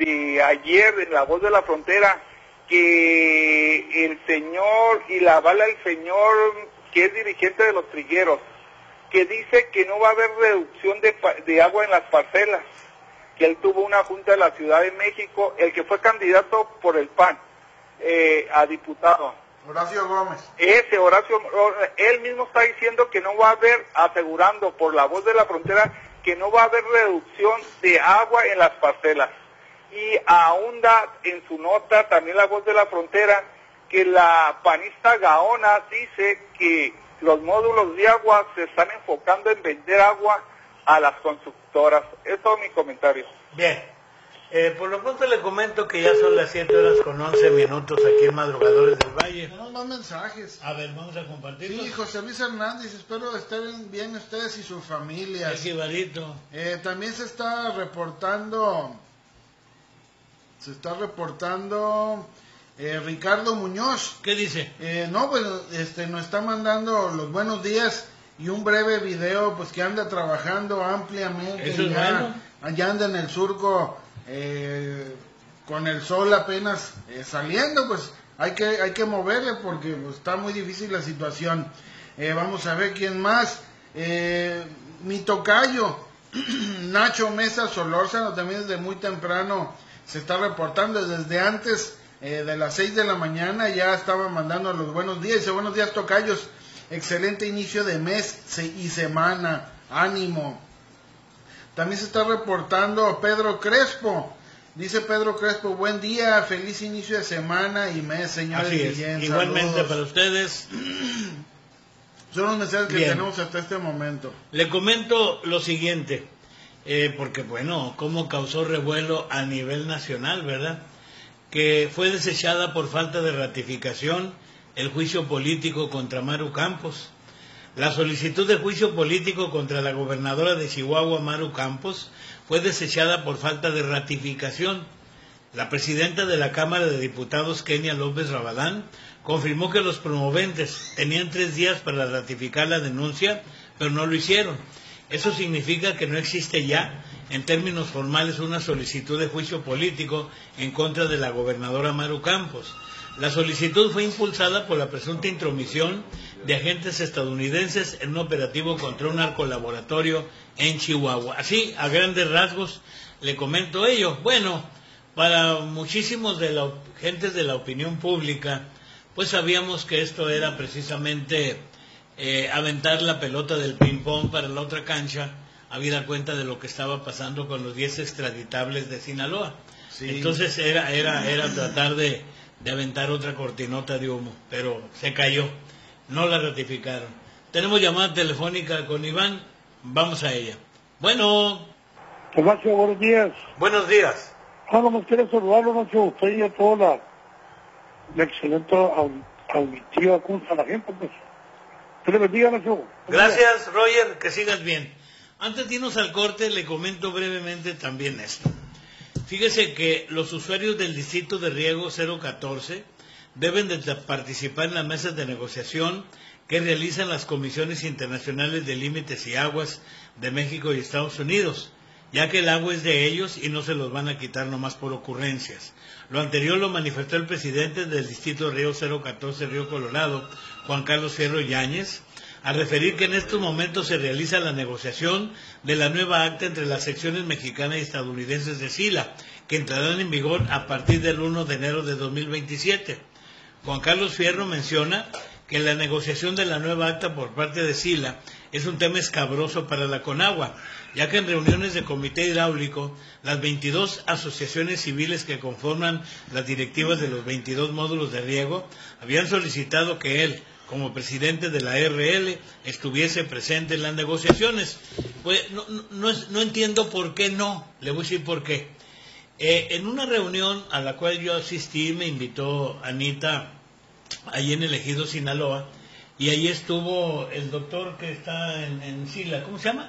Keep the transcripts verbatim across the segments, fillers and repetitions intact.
de ayer en La Voz de la Frontera, que el señor, y la avala el señor que es dirigente de los trigueros, que dice que no va a haber reducción de, de agua en las parcelas, que él tuvo una junta de la Ciudad de México, el que fue candidato por el P A N eh, a diputado. Horacio Gómez. Ese Horacio, él mismo está diciendo que no va a haber, asegurando por La Voz de la Frontera, que no va a haber reducción de agua en las parcelas. Y ahonda en su nota también La Voz de la Frontera, que la panista Gaona dice que los módulos de agua se están enfocando en vender agua a las constructoras. Eso es mi comentario. Bien. Eh, por lo pronto le comento que ya son las siete horas con once minutos aquí en Madrugadores del Valle. Tenemos más mensajes. A ver, vamos a compartirlos. Sí, José Luis Hernández, espero estén bien ustedes y sus familias. El jibarito. Eh, también se está reportando, se está reportando eh, Ricardo Muñoz. ¿Qué dice? Eh, no, pues este, nos está mandando los buenos días y un breve video, pues que anda trabajando ampliamente. Eso es ya, bueno. Allá anda en el surco. Eh, con el sol apenas eh, saliendo, pues hay que hay que moverle porque pues, está muy difícil la situación. Eh, vamos a ver quién más. Eh, mi tocayo Nacho Mesa Solórzano también desde muy temprano se está reportando, desde antes eh, de las seis de la mañana ya estaba mandando los buenos días. Dice: buenos días, tocayos, excelente inicio de mes y semana, ánimo. También se está reportando Pedro Crespo. Dice Pedro Crespo: buen día, feliz inicio de semana y mes, señores. Así es. Guillén, Igualmente saludos para ustedes. Son los mensajes que Bien. tenemos hasta este momento. Le comento lo siguiente, eh, porque bueno, cómo causó revuelo a nivel nacional, ¿verdad? Que fue desechada por falta de ratificación el juicio político contra Maru Campos. La solicitud de juicio político contra la gobernadora de Chihuahua, Maru Campos, fue desechada por falta de ratificación. La presidenta de la Cámara de Diputados, Kenia López Rabadán, confirmó que los promoventes tenían tres días para ratificar la denuncia, pero no lo hicieron. Eso significa que no existe ya, en términos formales, una solicitud de juicio político en contra de la gobernadora Maru Campos. La solicitud fue impulsada por la presunta intromisión de agentes estadounidenses en un operativo contra un narcolaboratorio en Chihuahua. Así, a grandes rasgos, le comento ello. Bueno, para muchísimos de la gentes de la opinión pública, pues sabíamos que esto era precisamente eh, aventar la pelota del ping-pong para la otra cancha, habida cuenta de lo que estaba pasando con los diez extraditables de Sinaloa. Sí. Entonces era, era, era tratar de... de aventar otra cortinota de humo, pero se cayó, no la ratificaron. Tenemos llamada telefónica con Iván, vamos a ella. Bueno. Nacho, buenos días. Buenos días. Ah, no nos quiere saludarlo, Nacho, usted y a toda la, la excelente auditiva, ¿cómo está la gente? Pues, que le bendiga, Nacho. Gracias, Roger, que sigas bien. Antes de irnos al corte, le comento brevemente también esto. Fíjese que los usuarios del distrito de riego cero catorce deben de participar en las mesas de negociación que realizan las comisiones internacionales de límites y aguas de México y Estados Unidos, ya que el agua es de ellos y no se los van a quitar nomás por ocurrencias. Lo anterior lo manifestó el presidente del distrito de riego cero catorce Río Colorado, Juan Carlos Fierro Yáñez, al referir que en estos momentos se realiza la negociación de la nueva acta entre las secciones mexicanas y estadounidenses de SILA, que entrarán en vigor a partir del primero de enero de dos mil veintisiete. Juan Carlos Fierro menciona que la negociación de la nueva acta por parte de SILA es un tema escabroso para la Conagua, ya que en reuniones de comité hidráulico, las veintidós asociaciones civiles que conforman las directivas de los veintidós módulos de riego habían solicitado que él, como presidente de la R L, estuviese presente en las negociaciones. Pues no, no, no, no entiendo por qué no, le voy a decir por qué. Eh, en una reunión a la cual yo asistí, me invitó Anita, allí en el Ejido Sinaloa, y ahí estuvo el doctor que está en, en Sila, ¿cómo se llama?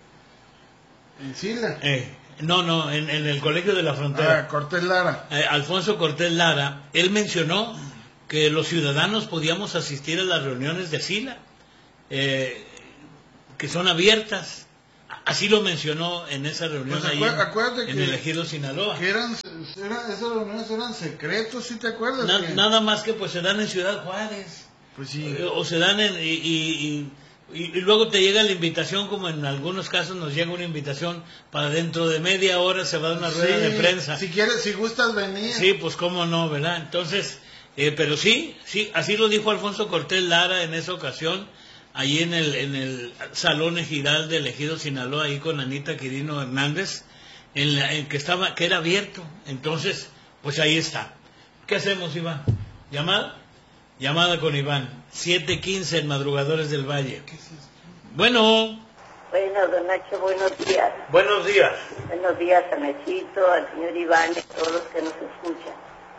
¿En Sila? Eh, no, no, en, en el Colegio de la Frontera. Ah, Cortés Lara. Eh, Alfonso Cortés Lara, él mencionó que los ciudadanos podíamos asistir a las reuniones de SILA, eh, que son abiertas. Así lo mencionó en esa reunión, Pues ahí acuérdate, en, que, en el Ejido Sinaloa. Que eran pues era, esas reuniones eran secretos, ¿sí te acuerdas? Na, que... Nada más que pues se dan en Ciudad Juárez. Pues sí. O, o se dan en... Y, y, y, y luego te llega la invitación, como en algunos casos nos llega una invitación para dentro de media hora se va a dar una rueda Sí, de prensa. Si quieres, si gustas venir. Sí, pues cómo no, ¿verdad? Entonces, eh, pero sí, sí, así lo dijo Alfonso Cortés Lara en esa ocasión, ahí en el, en el Salón Ejidal del Ejido Sinaloa, ahí con Anita Quirino Hernández, en, la, en que estaba, que era abierto. Entonces, pues ahí está. ¿Qué hacemos, Iván? ¿Llamada? Llamada con Iván. siete quince en Madrugadores del Valle. ¿Qué es esto? Bueno. Bueno, don Nacho, buenos días. Buenos días. Buenos días a Nachito, al señor Iván y a todos los que nos escuchan.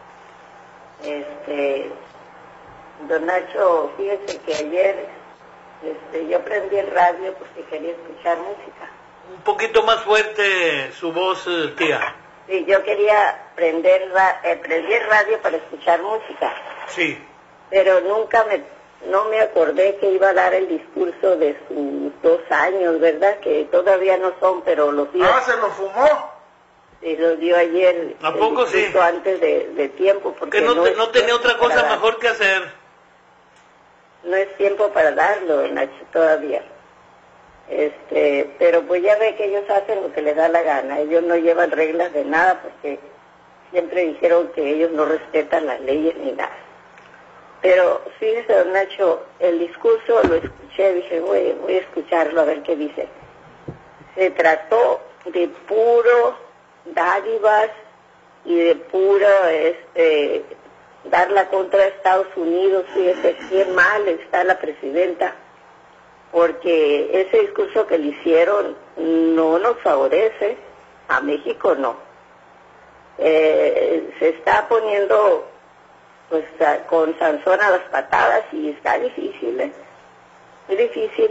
Este, don Nacho, fíjese que ayer este, yo prendí el radio porque quería escuchar música. Un poquito más fuerte su voz, tía. Sí, yo quería prender eh, prendí el radio para escuchar música. Sí. Pero nunca me, no me acordé que iba a dar el discurso de sus dos años, ¿verdad? Que todavía no son, pero los dio. Ah, se lo fumó. Sí, los dio ayer. ¿A poco sí? Antes de, de tiempo. Porque que no, no, te, no tenía no otra cosa dar. mejor que hacer. No es tiempo para darlo, Nacho, todavía. Este, pero pues ya ve que ellos hacen lo que les da la gana. Ellos no llevan reglas de nada porque siempre dijeron que ellos no respetan las leyes ni nada. Pero fíjese, don Nacho, el discurso lo escuché, dije, voy, voy a escucharlo a ver qué dice. Se trató de puro dádivas y de puro este, dar la contra de Estados Unidos. Fíjese qué mal está la presidenta, porque ese discurso que le hicieron no nos favorece, a México no. Eh, se está poniendo pues con Sansón a las patadas y está difícil, ¿eh? Muy difícil,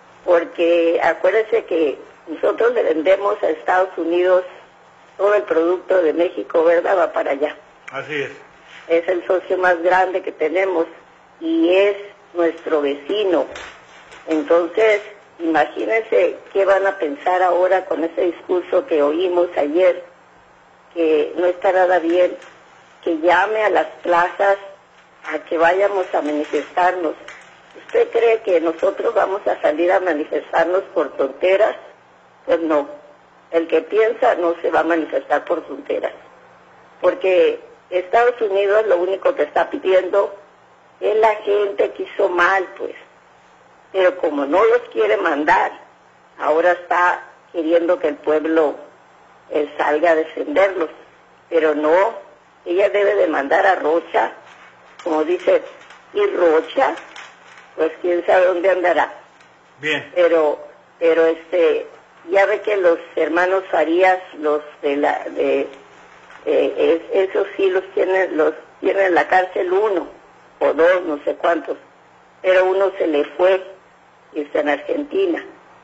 porque acuérdense que nosotros le vendemos a Estados Unidos todo el producto de México, ¿verdad? Va para allá. Así es. Es el socio más grande que tenemos y es nuestro vecino. Entonces, imagínense qué van a pensar ahora con ese discurso que oímos ayer, que no está nada bien, que llame a las plazas a que vayamos a manifestarnos. ¿Usted cree que nosotros vamos a salir a manifestarnos por tonteras? Pues no. El que piensa no se va a manifestar por tonteras. Porque Estados Unidos lo único que está pidiendo es la gente que hizo mal, pues. Pero como no los quiere mandar, ahora está queriendo que el pueblo eh, salga a defenderlos. Pero no. Ella debe de mandar a Rocha, como dice, y Rocha, pues quién sabe dónde andará. Bien. Pero, pero este, ya ve que los hermanos Farías, los de la, de, eh, es, esos sí los tienen, los tienen en la cárcel uno, o dos, no sé cuántos, pero uno se le fue y está en Argentina.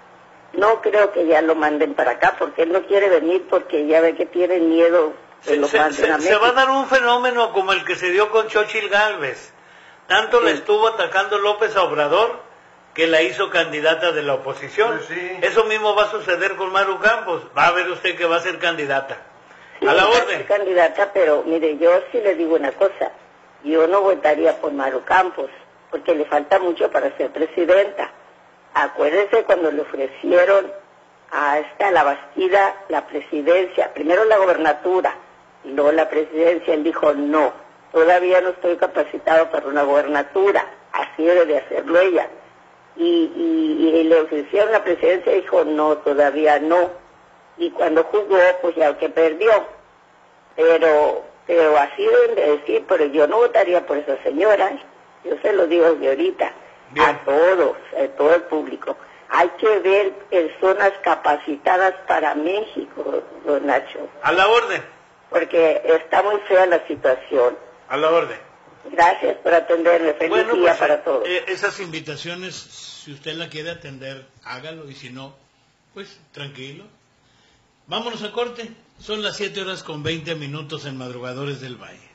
No creo que ya lo manden para acá, porque él no quiere venir, porque ya ve que tienen miedo. Se, se, se, se va a dar un fenómeno como el que se dio con Xóchitl Gálvez. Tanto sí. Le estuvo atacando López a Obrador que la hizo candidata de la oposición. Pues sí. Eso mismo va a suceder con Maru Campos. Va a ver usted que va a ser candidata. Sí, a la va orden. A ser candidata, pero mire, yo sí le digo una cosa. Yo no votaría por Maru Campos, porque le falta mucho para ser presidenta. Acuérdense cuando le ofrecieron a esta la Bastida la presidencia, primero la gobernatura, y luego la presidencia. Él dijo, no, todavía no estoy capacitado para una gobernatura, así debe de hacerlo ella. Y, y, y le ofrecieron la presidencia y dijo, no, todavía no. Y cuando jugó, pues ya que perdió. Pero, pero así deben de decir, pero yo no votaría por esa señora, yo se lo digo desde ahorita, bien. A todos, a todo el público. Hay que ver personas capacitadas para México, don Nacho. A la orden. Porque está muy fea la situación. A la orden. Gracias por atenderme. Feliz bueno, día pues, para todos. Eh, esas invitaciones, si usted la quiere atender, hágalo. Y si no, pues tranquilo. Vámonos a corte. Son las siete horas con veinte minutos en Madrugadores del Valle.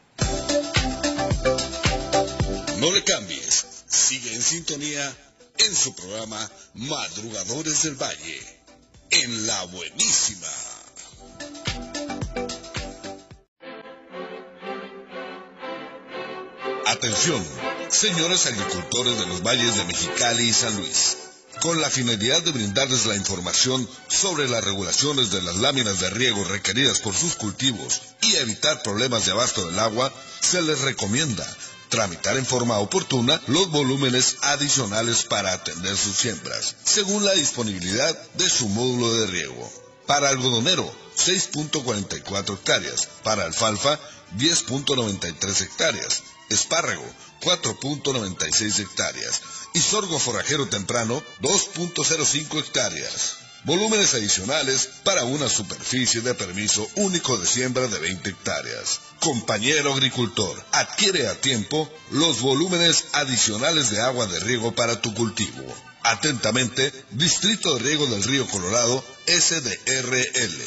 No le cambies. Sigue en sintonía en su programa Madrugadores del Valle. En La Buenísima. Atención, señores agricultores de los valles de Mexicali y San Luis. Con la finalidad de brindarles la información sobre las regulaciones de las láminas de riego requeridas por sus cultivos y evitar problemas de abasto del agua, se les recomienda tramitar en forma oportuna los volúmenes adicionales para atender sus siembras, según la disponibilidad de su módulo de riego. Para algodonero, seis punto cuarenta y cuatro hectáreas. Para alfalfa, diez punto noventa y tres hectáreas. Espárrago, cuatro punto noventa y seis hectáreas. Y sorgo forrajero temprano, dos punto cero cinco hectáreas. Volúmenes adicionales para una superficie de permiso único de siembra de veinte hectáreas. Compañero agricultor, adquiere a tiempo los volúmenes adicionales de agua de riego para tu cultivo. Atentamente, Distrito de Riego del Río Colorado, S D R L.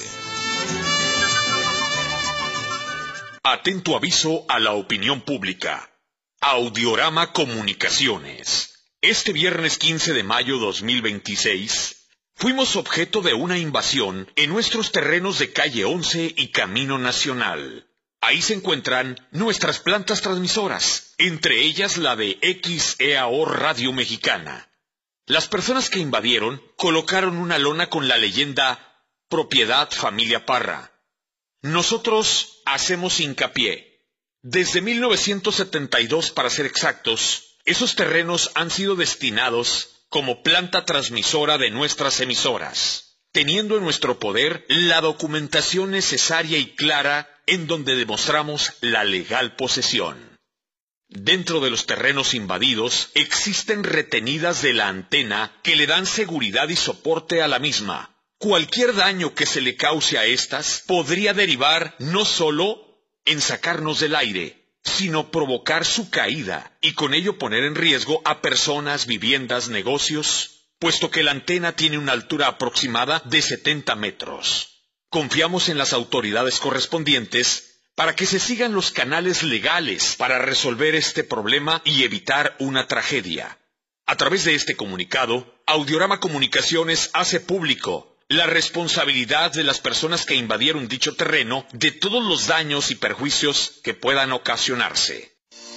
Atento aviso a la opinión pública. Audiorama Comunicaciones. Este viernes quince de mayo dos mil veintiséis, fuimos objeto de una invasión en nuestros terrenos de calle once y Camino Nacional. Ahí se encuentran nuestras plantas transmisoras, entre ellas la de X E A O Radio Mexicana. Las personas que invadieron colocaron una lona con la leyenda Propiedad Familia Parra. Nosotros hacemos hincapié. Desde mil novecientos setenta y dos, para ser exactos, esos terrenos han sido destinados como planta transmisora de nuestras emisoras, teniendo en nuestro poder la documentación necesaria y clara en donde demostramos la legal posesión. Dentro de los terrenos invadidos existen retenidas de la antena que le dan seguridad y soporte a la misma. Cualquier daño que se le cause a estas podría derivar no solo en sacarnos del aire, sino provocar su caída y con ello poner en riesgo a personas, viviendas, negocios, puesto que la antena tiene una altura aproximada de setenta metros. Confiamos en las autoridades correspondientes para que se sigan los canales legales para resolver este problema y evitar una tragedia. A través de este comunicado, Audiorama Comunicaciones hace público la responsabilidad de las personas que invadieron dicho terreno de todos los daños y perjuicios que puedan ocasionarse.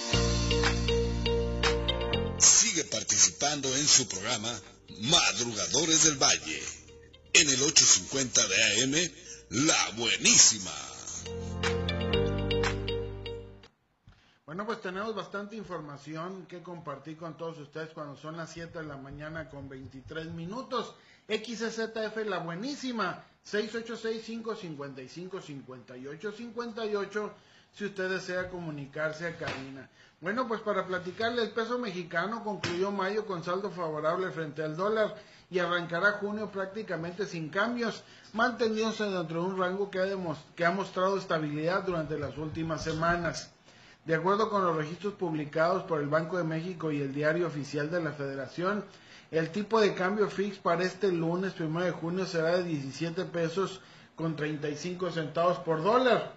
Sigue participando en su programa Madrugadores del Valle, en el ochocientos cincuenta de A M, La Buenísima. Bueno, pues tenemos bastante información que compartir con todos ustedes cuando son las siete de la mañana con veintitrés minutos. X Z F La Buenísima, seis ocho seis, cinco cinco cinco, cinco ocho cinco ocho, si usted desea comunicarse a cabina. Bueno, pues para platicarle, el peso mexicano concluyó mayo con saldo favorable frente al dólar y arrancará junio prácticamente sin cambios, manteniéndose dentro de un rango que ha, que ha mostrado estabilidad durante las últimas semanas. De acuerdo con los registros publicados por el Banco de México y el Diario Oficial de la Federación, el tipo de cambio fix para este lunes primero de junio será de diecisiete pesos con treinta y cinco centavos por dólar.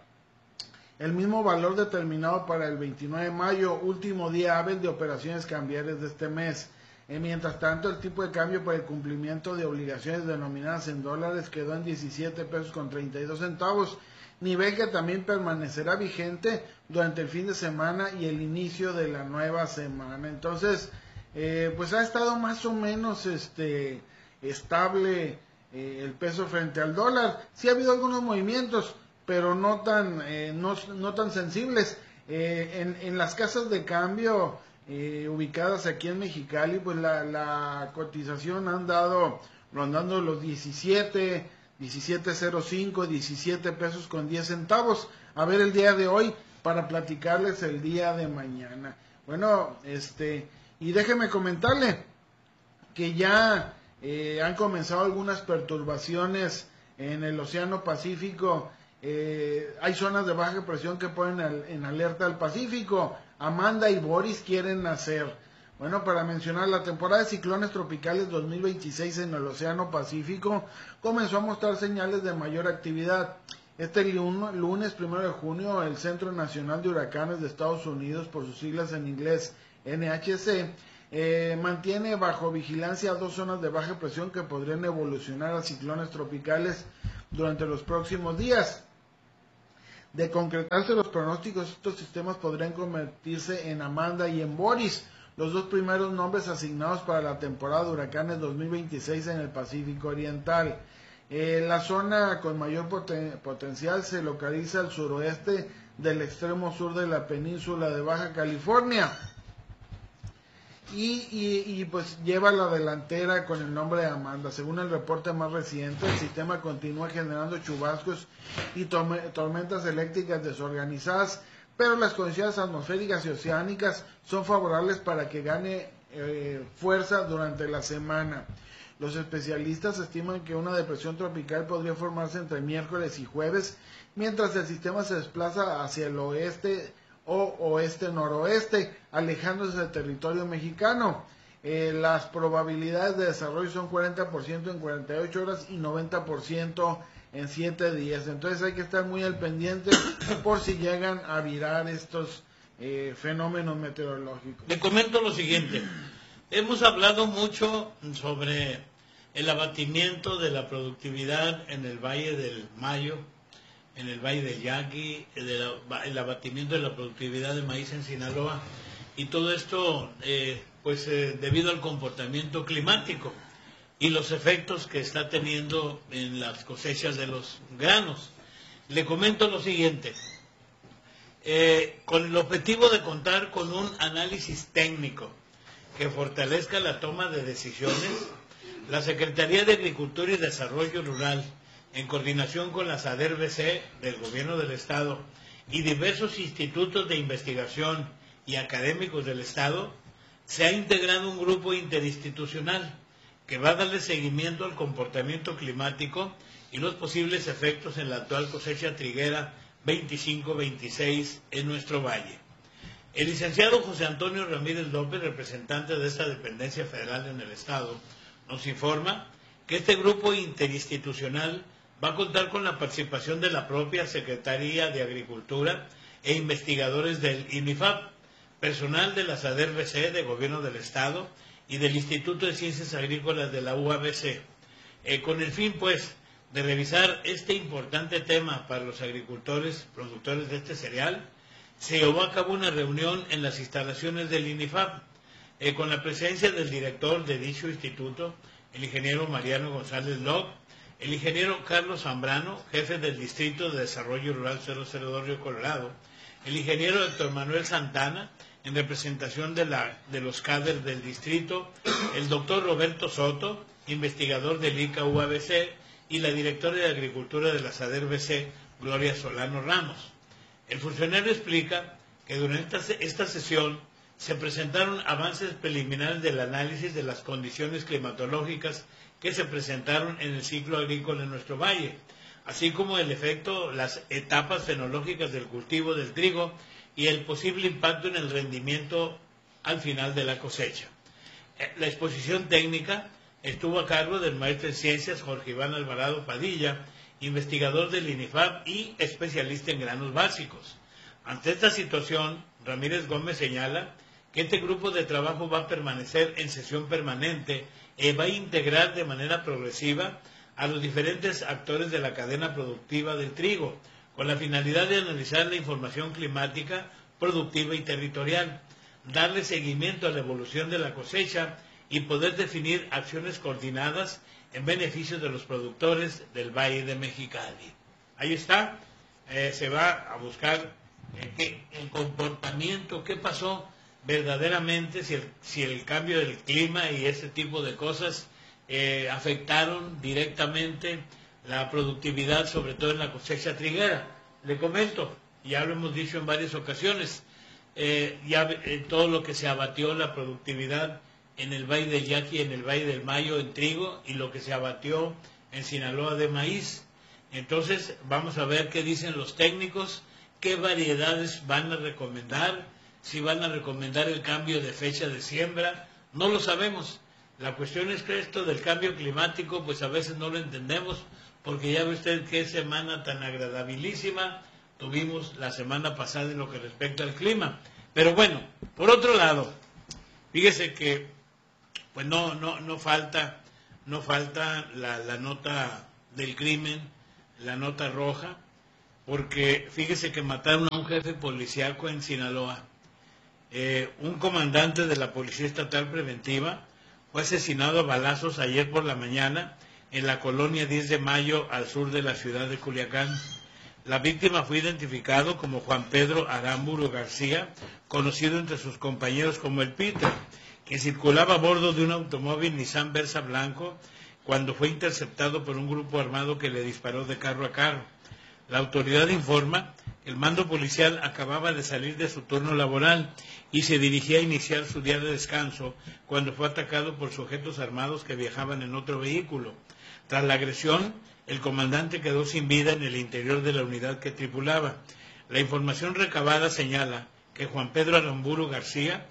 El mismo valor determinado para el veintinueve de mayo, último día hábil de operaciones cambiarias de este mes. Eh, mientras tanto, el tipo de cambio para el cumplimiento de obligaciones denominadas en dólares quedó en diecisiete pesos con treinta y dos centavos, nivel que también permanecerá vigente durante el fin de semana y el inicio de la nueva semana. Entonces, eh, pues ha estado más o menos este estable eh, el peso frente al dólar. Sí ha habido algunos movimientos, pero no tan eh, no, no tan sensibles. Eh, en, en las casas de cambio eh, ubicadas aquí en Mexicali, pues la, la cotización han dado rondando los diecisiete, diecisiete cero cinco, diecisiete pesos con diez centavos. A ver el día de hoy para platicarles el día de mañana. Bueno, este, y déjeme comentarle que ya eh, han comenzado algunas perturbaciones en el Océano Pacífico. Eh, hay zonas de baja presión que ponen al, en alerta al Pacífico. Amanda y Boris quieren nacer. Bueno, para mencionar, la temporada de ciclones tropicales dos mil veintiséis en el Océano Pacífico comenzó a mostrar señales de mayor actividad. Este lunes primero de junio, el Centro Nacional de Huracanes de Estados Unidos, por sus siglas en inglés N H C, eh, mantiene bajo vigilancia dos zonas de baja presión que podrían evolucionar a ciclones tropicales durante los próximos días. De concretarse los pronósticos, estos sistemas podrían convertirse en Amanda y en Boris, los dos primeros nombres asignados para la temporada de huracanes dos mil veintiséis en el Pacífico Oriental. Eh, la zona con mayor poten potencial se localiza al suroeste del extremo sur de la península de Baja California. Y, y, y pues lleva la delantera con el nombre de Amanda. Según el reporte más reciente, el sistema continúa generando chubascos y tormentas eléctricas desorganizadas, pero las condiciones atmosféricas y oceánicas son favorables para que gane eh, fuerza durante la semana. Los especialistas estiman que una depresión tropical podría formarse entre miércoles y jueves, mientras el sistema se desplaza hacia el oeste o oeste-noroeste, alejándose del territorio mexicano. Eh, las probabilidades de desarrollo son cuarenta por ciento en cuarenta y ocho horas y noventa por ciento en siete días. Entonces hay que estar muy al pendiente por si llegan a virar estos eh, fenómenos meteorológicos. Le comento lo siguiente. Hemos hablado mucho sobre el abatimiento de la productividad en el Valle del Mayo, en el Valle del Yaqui, el, el abatimiento de la productividad de maíz en Sinaloa, y todo esto eh, pues eh, debido al comportamiento climático y los efectos que está teniendo en las cosechas de los granos. Le comento lo siguiente, eh, con el objetivo de contar con un análisis técnico que fortalezca la toma de decisiones, la Secretaría de Agricultura y Desarrollo Rural, en coordinación con la SADER-B C del Gobierno del Estado y diversos institutos de investigación y académicos del Estado, se ha integrado un grupo interinstitucional que va a darle seguimiento al comportamiento climático y los posibles efectos en la actual cosecha triguera veinticinco veintiséis en nuestro valle. El licenciado José Antonio Ramírez López, representante de esta dependencia federal en el Estado, nos informa que este grupo interinstitucional va a contar con la participación de la propia Secretaría de Agricultura e investigadores del INIFAP, personal de la SADER-B C de Gobierno del Estado y del Instituto de Ciencias Agrícolas de la U A B C, eh, con el fin, pues, de revisar este importante tema para los agricultores, productores de este cereal. Se llevó a cabo una reunión en las instalaciones del INIFAP, eh, con la presencia del director de dicho instituto, el ingeniero Mariano González López, el ingeniero Carlos Zambrano, jefe del Distrito de Desarrollo Rural cero cero dos Río Colorado, el ingeniero Héctor Manuel Santana, en representación de, la, de los cadres del distrito, el doctor Roberto Soto, investigador del I C A U A B C, y la directora de Agricultura de la SADER-B C, Gloria Solano Ramos. El funcionario explica que durante esta, esta sesión se presentaron avances preliminares del análisis de las condiciones climatológicas que se presentaron en el ciclo agrícola en nuestro valle, así como el efecto, las etapas fenológicas del cultivo del trigo y el posible impacto en el rendimiento al final de la cosecha. La exposición técnica estuvo a cargo del maestro en ciencias Jorge Iván Alvarado Padilla, investigador del INIFAP y especialista en granos básicos. Ante esta situación, Ramírez Gómez señala que este grupo de trabajo va a permanecer en sesión permanente y va a integrar de manera progresiva a los diferentes actores de la cadena productiva del trigo, con la finalidad de analizar la información climática, productiva y territorial, darle seguimiento a la evolución de la cosecha y poder definir acciones coordinadas en beneficio de los productores del Valle de Mexicali. Ahí está, eh, se va a buscar eh, qué, el comportamiento, qué pasó verdaderamente, si el, si el cambio del clima y ese tipo de cosas eh, afectaron directamente la productividad, sobre todo en la cosecha triguera. Le comento, ya lo hemos dicho en varias ocasiones, eh, ya eh, todo lo que se abatió la productividad en el Valle del Yaqui, en el Valle del Mayo en trigo, y lo que se abatió en Sinaloa de maíz. Entonces vamos a ver qué dicen los técnicos, qué variedades van a recomendar, si van a recomendar el cambio de fecha de siembra, no lo sabemos. La cuestión es que esto del cambio climático, pues a veces no lo entendemos, porque ya ve usted qué semana tan agradabilísima tuvimos la semana pasada en lo que respecta al clima. Pero bueno, por otro lado, fíjese que pues no, no, no falta, no falta la, la nota del crimen, la nota roja, porque fíjese que mataron a un jefe policíaco en Sinaloa. Eh, un comandante de la Policía Estatal Preventiva fue asesinado a balazos ayer por la mañana en la colonia diez de mayo al sur de la ciudad de Culiacán. La víctima fue identificado como Juan Pedro Aramburu García, conocido entre sus compañeros como el Peter, que circulaba a bordo de un automóvil Nissan Versa blanco cuando fue interceptado por un grupo armado que le disparó de carro a carro. La autoridad informa que el mando policial acababa de salir de su turno laboral y se dirigía a iniciar su día de descanso cuando fue atacado por sujetos armados que viajaban en otro vehículo. Tras la agresión, el comandante quedó sin vida en el interior de la unidad que tripulaba. La información recabada señala que Juan Pedro Aramburu García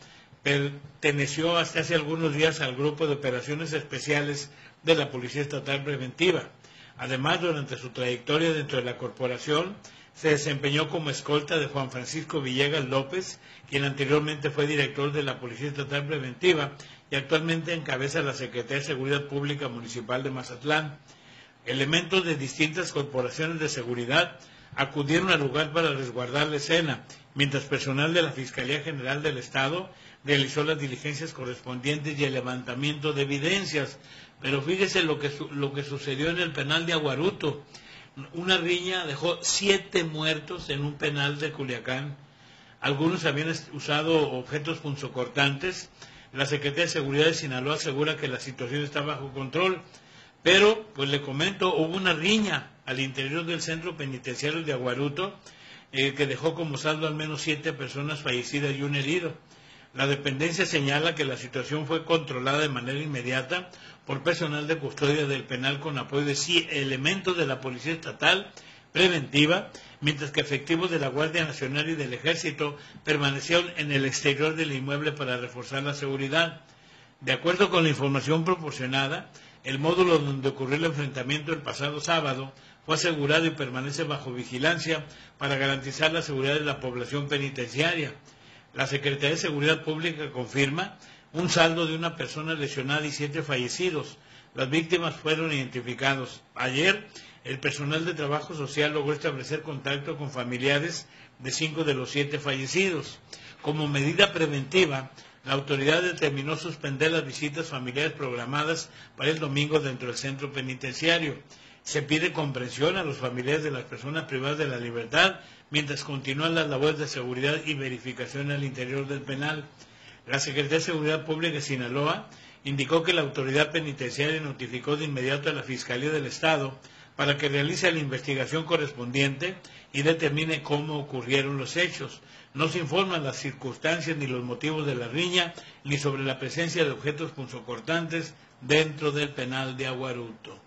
perteneció hasta hace algunos días al grupo de operaciones especiales de la Policía Estatal Preventiva. Además, durante su trayectoria dentro de la corporación, se desempeñó como escolta de Juan Francisco Villegas López, quien anteriormente fue director de la Policía Estatal Preventiva y actualmente encabeza la Secretaría de Seguridad Pública Municipal de Mazatlán. Elementos de distintas corporaciones de seguridad acudieron al lugar para resguardar la escena, mientras personal de la Fiscalía General del Estado realizó las diligencias correspondientes y el levantamiento de evidencias. Pero fíjese lo que, lo que sucedió en el penal de Aguaruto. Una riña dejó siete muertos en un penal de Culiacán. Algunos habían usado objetos punzocortantes. La Secretaría de Seguridad de Sinaloa asegura que la situación está bajo control. Pero, pues le comento, hubo una riña al interior del centro penitenciario de Aguaruto eh, que dejó como saldo al menos siete personas fallecidas y un herido. La dependencia señala que la situación fue controlada de manera inmediata por personal de custodia del penal con apoyo de sí, elementos de la Policía Estatal Preventiva, mientras que efectivos de la Guardia Nacional y del Ejército permanecieron en el exterior del inmueble para reforzar la seguridad. De acuerdo con la información proporcionada, el módulo donde ocurrió el enfrentamiento el pasado sábado fue asegurado y permanece bajo vigilancia para garantizar la seguridad de la población penitenciaria. La Secretaría de Seguridad Pública confirma un saldo de una persona lesionada y siete fallecidos. Las víctimas fueron identificados. Ayer, el personal de trabajo social logró establecer contacto con familiares de cinco de los siete fallecidos. Como medida preventiva, la autoridad determinó suspender las visitas familiares programadas para el domingo dentro del centro penitenciario. Se pide comprensión a los familiares de las personas privadas de la libertad mientras continúan las labores de seguridad y verificación al interior del penal. La Secretaría de Seguridad Pública de Sinaloa indicó que la autoridad penitenciaria notificó de inmediato a la Fiscalía del Estado para que realice la investigación correspondiente y determine cómo ocurrieron los hechos. No se informan las circunstancias ni los motivos de la riña, ni sobre la presencia de objetos punzocortantes dentro del penal de Aguaruto.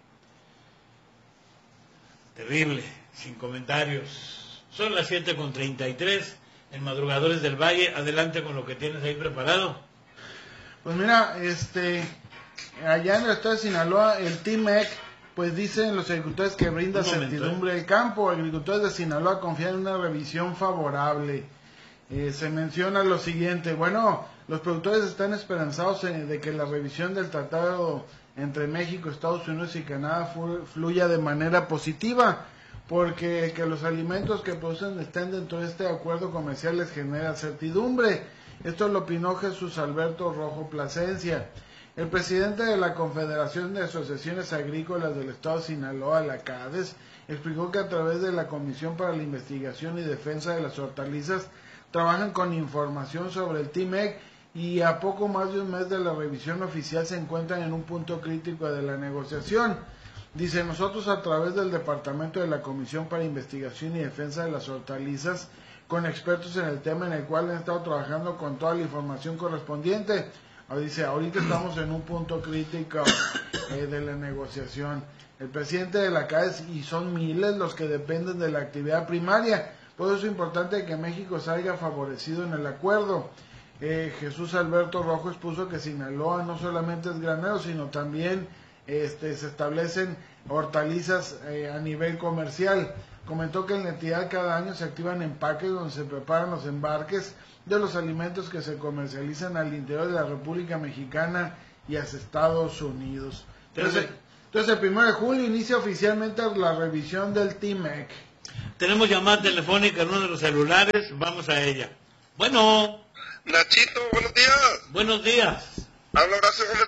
Terrible, sin comentarios. Son las siete con treinta y tres en Madrugadores del Valle. Adelante con lo que tienes ahí preparado. Pues mira, este, allá en el estado de Sinaloa, el T M E C, pues dicen los agricultores que brinda certidumbre al campo. Agricultores de Sinaloa confían en una revisión favorable. Eh, se menciona lo siguiente: bueno, los productores están esperanzados en, de que la revisión del tratado entre México, Estados Unidos y Canadá fluya de manera positiva, porque que los alimentos que producen estén dentro de este acuerdo comercial les genera certidumbre. Esto lo opinó Jesús Alberto Rojo Plasencia. El presidente de la Confederación de Asociaciones Agrícolas del Estado de Sinaloa, la CADES, explicó que a través de la Comisión para la Investigación y Defensa de las Hortalizas trabajan con información sobre el T M E C y a poco más de un mes de la revisión oficial se encuentran en un punto crítico de la negociación. Dice: nosotros a través del Departamento de la Comisión para Investigación y Defensa de las Hortalizas, con expertos en el tema en el cual han estado trabajando con toda la información correspondiente. Dice, ahorita estamos en un punto crítico eh, de la negociación. El presidente de la CADES, y son miles los que dependen de la actividad primaria, por eso es importante que México salga favorecido en el acuerdo. Eh, Jesús Alberto Rojo expuso que Sinaloa no solamente es granero, sino también este, se establecen hortalizas eh, a nivel comercial. Comentó que en la entidad cada año se activan empaques donde se preparan los embarques de los alimentos que se comercializan al interior de la República Mexicana y hacia Estados Unidos. Entonces, entonces el primero de julio inicia oficialmente la revisión del T M E C. Tenemos llamada telefónica en uno de los celulares, vamos a ella. Bueno. Nachito, buenos días. Buenos días. Habla Horacio Gómez.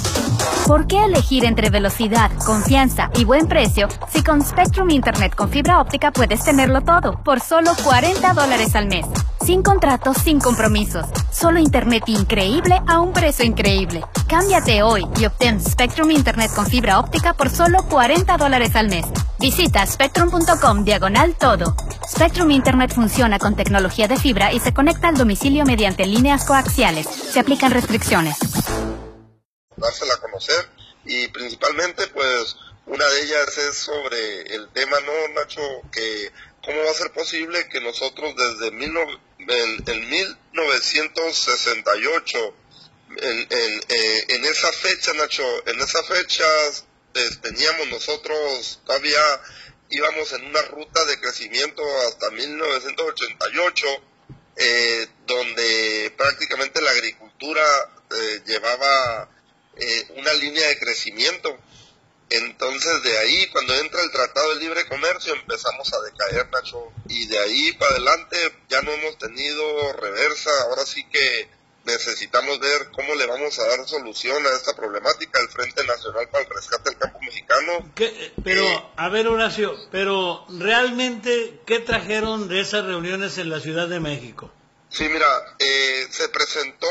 ¿Por qué elegir entre velocidad, confianza y buen precio si con Spectrum Internet con fibra óptica puedes tenerlo todo por solo cuarenta dólares al mes? Sin contratos, sin compromisos. Solo Internet increíble a un precio increíble. Cámbiate hoy y obtén Spectrum Internet con fibra óptica por solo cuarenta dólares al mes. Visita spectrum punto com diagonal todo. Spectrum Internet funciona con tecnología de fibra y se conecta al domicilio mediante líneas coaxiales. Se aplican restricciones. Dársela a conocer y principalmente pues una de ellas es sobre el tema, ¿no, Nacho? Que cómo va a ser posible que nosotros desde mil, en, en mil novecientos sesenta y ocho, en, en, eh, en esa fecha, Nacho, en esa fecha eh, teníamos nosotros todavía íbamos en una ruta de crecimiento hasta mil novecientos ochenta y ocho, eh, donde prácticamente la agricultura eh, llevaba Eh, una línea de crecimiento. Entonces de ahí, cuando entra el Tratado de Libre Comercio, empezamos a decaer, Nacho, y de ahí para adelante ya no hemos tenido reversa. Ahora sí que necesitamos ver cómo le vamos a dar solución a esta problemática del Frente Nacional para el Rescate del Campo Mexicano. ¿Qué? Pero, eh, a ver, Horacio, pero realmente, ¿qué trajeron de esas reuniones en la Ciudad de México? Sí, mira, eh, se presentó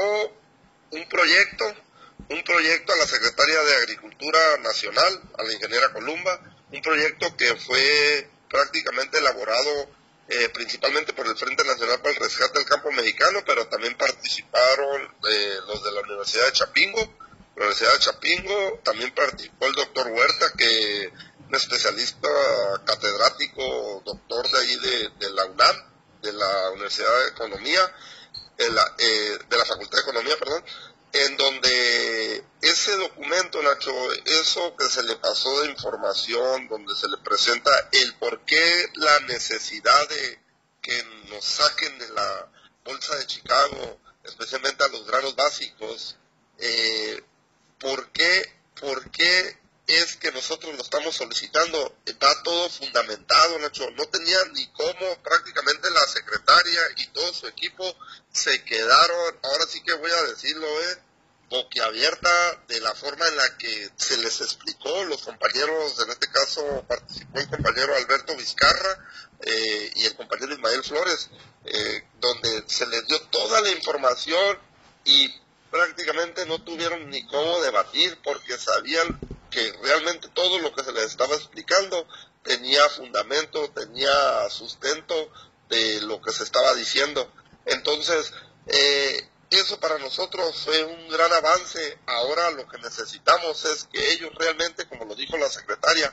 un proyecto un proyecto a la Secretaría de Agricultura Nacional, a la ingeniera Columba, un proyecto que fue prácticamente elaborado eh, principalmente por el Frente Nacional para el Rescate del Campo Mexicano, pero también participaron eh, los de la Universidad de Chapingo, la Universidad de Chapingo, también participó el doctor Huerta, que es un especialista catedrático, doctor de ahí de, de la UNAM, de la Universidad de Economía, de la, eh, de la Facultad de Economía, perdón, en donde ese documento, Nacho, eso que se le pasó de información, donde se le presenta el por qué la necesidad de que nos saquen de la bolsa de Chicago, especialmente a los granos básicos, eh, por qué, por qué es que nosotros lo estamos solicitando, está todo fundamentado, Nacho. No tenía ni cómo, prácticamente la secretaria y todo su equipo se quedaron, ahora sí que voy a decirlo, eh, boquiabierta de la forma en la que se les explicó. Los compañeros, en este caso participó el compañero Alberto Vizcarra eh, y el compañero Ismael Flores, eh, donde se les dio toda la información y prácticamente no tuvieron ni cómo debatir porque sabían que realmente todo lo que se les estaba explicando tenía fundamento, tenía sustento de lo que se estaba diciendo. Entonces, eh, eso para nosotros fue un gran avance. Ahora lo que necesitamos es que ellos realmente, como lo dijo la secretaria,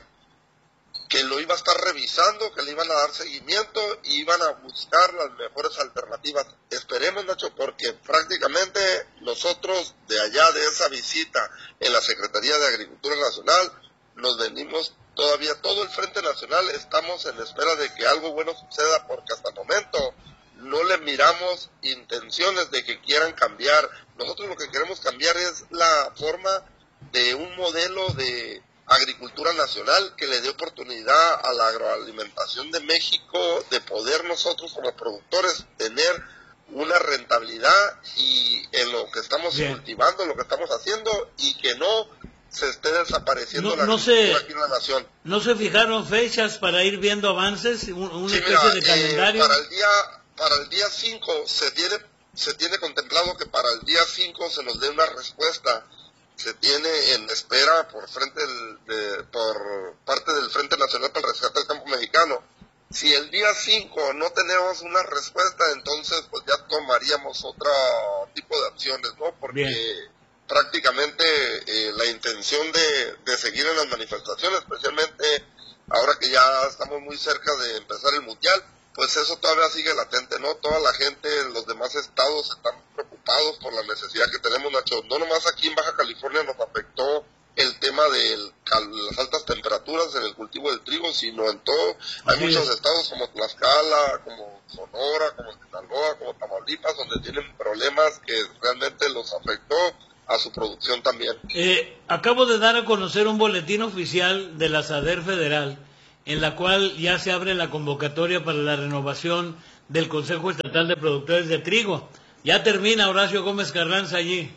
que lo iba a estar revisando, que le iban a dar seguimiento y iban a buscar las mejores alternativas. Esperemos, Nacho, porque prácticamente nosotros de allá de esa visita en la Secretaría de Agricultura Nacional nos venimos todavía, todo el Frente Nacional estamos en espera de que algo bueno suceda, porque hasta el momento no le miramos intenciones de que quieran cambiar. Nosotros lo que queremos cambiar es la forma de un modelo de agricultura nacional que le dé oportunidad a la agroalimentación de México de poder nosotros como productores tener una rentabilidad y en lo que estamos Bien. cultivando, lo que estamos haciendo, y que no se esté desapareciendo no, la no agricultura se, aquí en la nación. ¿No se fijaron fechas para ir viendo avances? ¿Un, una sí, especie mira, de calendario? Eh, para el día para el día cinco se tiene se tiene contemplado que para el día cinco se nos dé una respuesta. Se tiene en espera por frente del, de, por parte del Frente Nacional para el Rescate del Campo Mexicano. Si el día cinco no tenemos una respuesta, entonces pues ya tomaríamos otro tipo de acciones, ¿no? Porque Bien. prácticamente eh, la intención de, de seguir en las manifestaciones, especialmente ahora que ya estamos muy cerca de empezar el Mundial, pues eso todavía sigue latente, ¿no? Toda la gente en los demás estados están preocupados por la necesidad que tenemos, Nacho. No nomás aquí en Baja California nos afectó el tema de las altas temperaturas en el cultivo del trigo, sino en todo. Hay sí. muchos estados como Tlaxcala, como Sonora, como Sinaloa, como Tamaulipas, donde tienen problemas que realmente los afectó a su producción también. Eh, acabo de dar a conocer un boletín oficial de la SADER Federal, en la cual ya se abre la convocatoria para la renovación del Consejo Estatal de Productores de Trigo. Ya termina Horacio Gómez Carranza allí.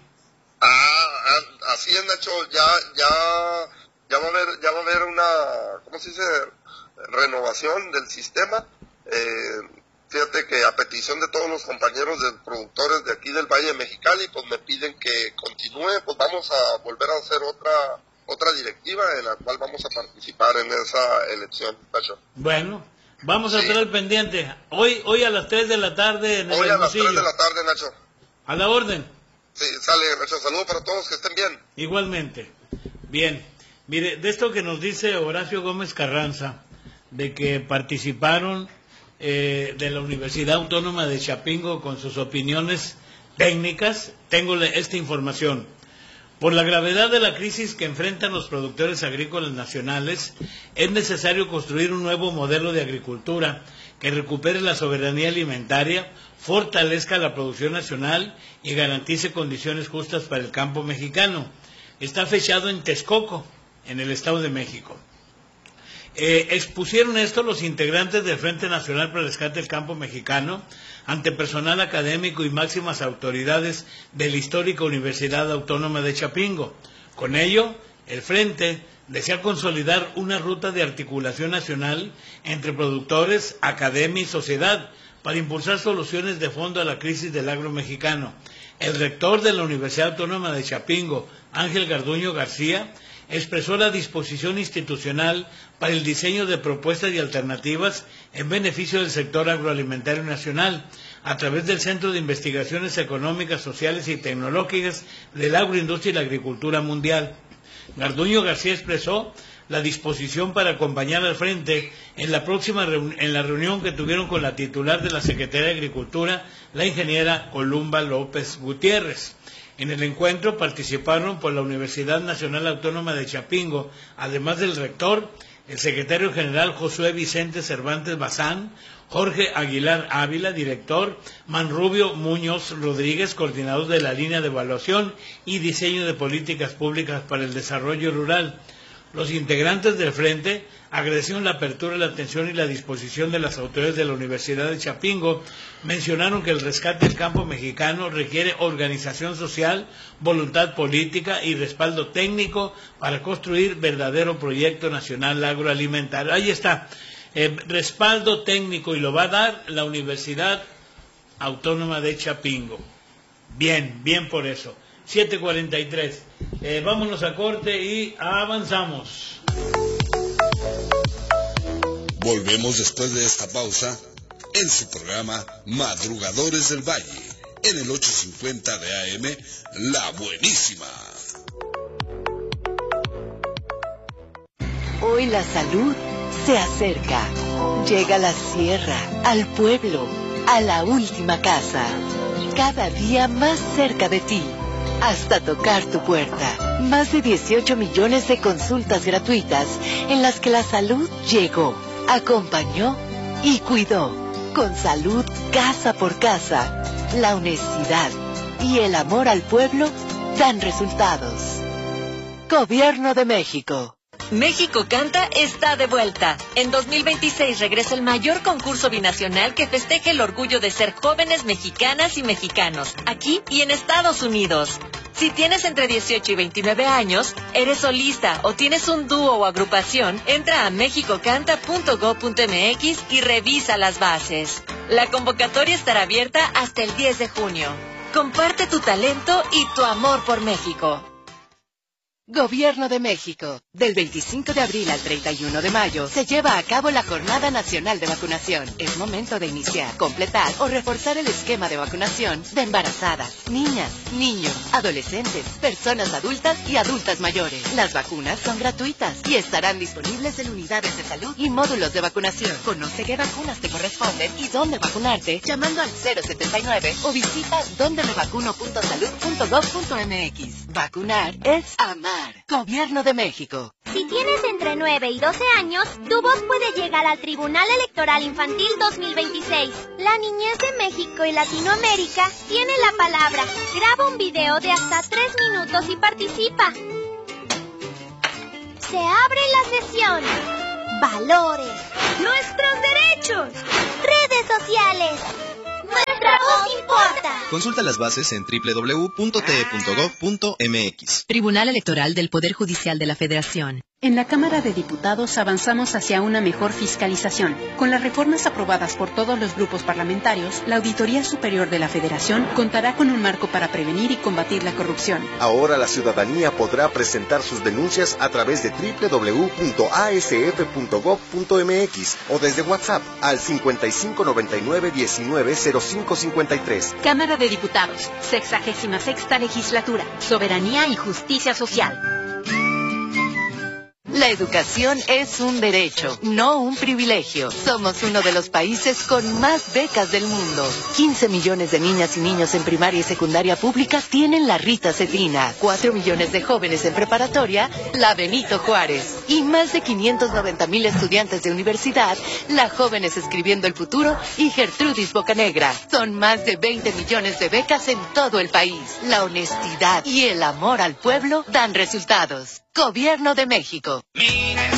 Ah, así es, Nacho, ya, ya, ya va a haber, ya va a haber una, ¿cómo se dice? Renovación del sistema. Eh, fíjate que a petición de todos los compañeros de productores de aquí del Valle de Mexicali, pues me piden que continúe, pues vamos a volver a hacer otra otra directiva en la cual vamos a participar en esa elección, Nacho. Bueno, vamos a Sí. estar al pendiente. Hoy, hoy a las tres de la tarde en el Hoy a las Hermosillo. tres de la tarde, Nacho. A la orden. Sí, sale, Nacho. Saludos para todos, que estén bien. Igualmente. Bien. Mire, de esto que nos dice Horacio Gómez Carranza, de que participaron eh, de la Universidad Autónoma de Chapingo con sus opiniones técnicas, tengo esta información. Por la gravedad de la crisis que enfrentan los productores agrícolas nacionales, es necesario construir un nuevo modelo de agricultura que recupere la soberanía alimentaria, fortalezca la producción nacional y garantice condiciones justas para el campo mexicano. Está fechado en Texcoco, en el Estado de México. Eh, expusieron esto los integrantes del Frente Nacional para el Rescate del Campo Mexicano ante personal académico y máximas autoridades de la histórica Universidad Autónoma de Chapingo. Con ello, el Frente desea consolidar una ruta de articulación nacional entre productores, academia y sociedad para impulsar soluciones de fondo a la crisis del agro mexicano. El rector de la Universidad Autónoma de Chapingo, Ángel Garduño García, expresó la disposición institucional para el diseño de propuestas y alternativas en beneficio del sector agroalimentario nacional, a través del Centro de Investigaciones Económicas, Sociales y Tecnológicas de la Agroindustria y la Agricultura Mundial. Garduño García expresó la disposición para acompañar al Frente en la próxima reun- en la reunión que tuvieron con la titular de la Secretaría de Agricultura, la ingeniera Columba López Gutiérrez. En el encuentro participaron por la Universidad Nacional Autónoma de Chapingo, además del rector, el secretario general Josué Vicente Cervantes Bazán, Jorge Aguilar Ávila, director, Manrubio Muñoz Rodríguez, coordinador de la línea de evaluación y diseño de políticas públicas para el desarrollo rural. Los integrantes del Frente agradecieron la apertura, la atención y la disposición de las autoridades de la Universidad de Chapingo. Mencionaron que el rescate del campo mexicano requiere organización social, voluntad política y respaldo técnico para construir verdadero proyecto nacional agroalimentario. Ahí está, eh, respaldo técnico, y lo va a dar la Universidad Autónoma de Chapingo. Bien, bien por eso. siete cuarenta y tres. Eh, vámonos a corte y avanzamos. Volvemos después de esta pausa en su programa Madrugadores del Valle, en el ochocientos cincuenta de A M, La Buenísima. Hoy la salud se acerca. Llega a la sierra, al pueblo, a la última casa. Cada día más cerca de ti, hasta tocar tu puerta. Más de dieciocho millones de consultas gratuitas en las que la salud llegó, acompañó y cuidó. Con salud casa por casa, la honestidad y el amor al pueblo dan resultados. Gobierno de México. México Canta está de vuelta. En dos mil veintiséis regresa el mayor concurso binacional que festeje el orgullo de ser jóvenes mexicanas y mexicanos, aquí y en Estados Unidos. Si tienes entre dieciocho y veintinueve años, eres solista o tienes un dúo o agrupación, entra a mexico canta punto gob punto m x y revisa las bases. La convocatoria estará abierta hasta el diez de junio. Comparte tu talento y tu amor por México. Gobierno de México. Del veinticinco de abril al treinta y uno de mayo se lleva a cabo la Jornada Nacional de Vacunación. Es momento de iniciar, completar o reforzar el esquema de vacunación de embarazadas, niñas, niños, adolescentes, personas adultas y adultas mayores. Las vacunas son gratuitas y estarán disponibles en unidades de salud y módulos de vacunación. Conoce qué vacunas te corresponden y dónde vacunarte llamando al cero setenta y nueve o visita donde me vacuno punto salud punto gob punto m x. Vacunar es amar. Gobierno de México. Si tienes entre nueve y doce años, tu voz puede llegar al Tribunal Electoral Infantil dos mil veintiséis. La niñez de México y Latinoamérica tiene la palabra. Graba un video de hasta tres minutos y participa. Se abre la sesión. valores, nuestros derechos, redes sociales. Nuestra voz importa. Consulta las bases en doble u doble u doble u punto t e punto gov punto m x. Tribunal Electoral del Poder Judicial de la Federación. En la Cámara de Diputados avanzamos hacia una mejor fiscalización. Con las reformas aprobadas por todos los grupos parlamentarios, la Auditoría Superior de la Federación contará con un marco para prevenir y combatir la corrupción. Ahora la ciudadanía podrá presentar sus denuncias a través de doble u doble u doble u punto a s f punto gov punto m x o desde WhatsApp al cincuenta y cinco noventa y nueve diecinueve cero cinco cincuenta y tres. Cámara de Diputados, sexagésima sexta legislatura, soberanía y justicia social. La educación es un derecho, no un privilegio. Somos uno de los países con más becas del mundo. quince millones de niñas y niños en primaria y secundaria pública tienen la Rita Cetina. cuatro millones de jóvenes en preparatoria, la Benito Juárez. Y más de quinientos noventa mil estudiantes de universidad, la Jóvenes Escribiendo el Futuro y Gertrudis Bocanegra. Son más de veinte millones de becas en todo el país. La honestidad y el amor al pueblo dan resultados. Gobierno de México.